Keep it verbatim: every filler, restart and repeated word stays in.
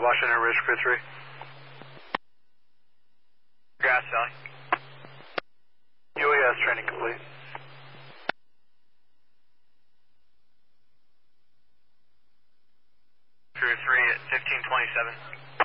Washington Ridge, Crew three. Gas selling. U A S training complete. Crew three at fifteen twenty-seven.